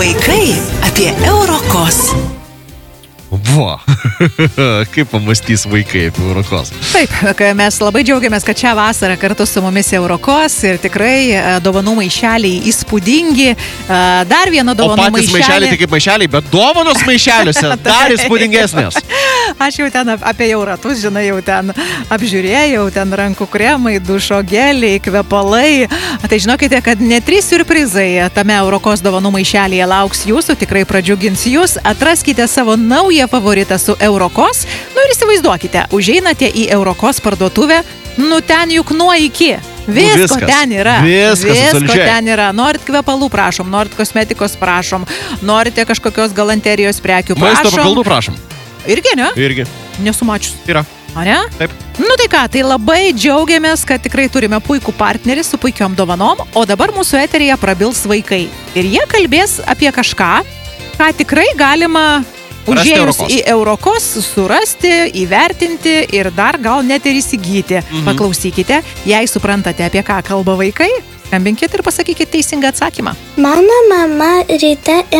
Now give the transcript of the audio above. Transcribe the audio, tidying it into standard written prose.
Vaikai apie Eurokos. Va, kaip pamastys vaikai apie Eurokos. Taip, mes labai džiaugiamės, kad šią vasarą kartu su mumis Eurokos ir tikrai dovanų maišeliai įspūdingi. Dar viena dovanų maišelė. O patys maišeliai tai kaip maišeliai, bet dovanos maišeliuose dar įspūdingesnės. Aš jau ten apie jau ratus, žinai, jau ten apžiūrėjau, ten rankų kremai, dušo geliai, kvepalai. Tai žinokite, kad ne 3 siurprizai tame Eurokos dovanų maišelėje lauks jūsų, tikrai pradžiugins jūs. Atraskite savo naują favoritą su Eurokos. Nu ir įsivaizduokite, užeinate į Eurokos parduotuvę, nu ten juk nuo iki. Visko ten yra. Visko ten yra. Norit kvepalų, prašom. Norit kosmetikos, prašom. Norite kažkokios galanterijos prekių, prašom. Maisto papildų, prašom. Irgi, ne? Irgi. Nesumačius. Yra. O ne? Taip. Nu tai ką, tai labai džiaugiamės, kad tikrai turime puikų partnerį su puikiom dovanom, o dabar mūsų eteryje prabils vaikai. Ir jie kalbės apie kažką, ką tikrai galima užėjus į Eurokos surasti, įvertinti ir dar gal net ir įsigyti. Paklausykite, jei suprantate, apie ką kalba vaikai, skambinkit ir pasakykit teisingą atsakymą. Mano mama ryte